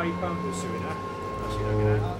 ワイパンプするな。足だけな。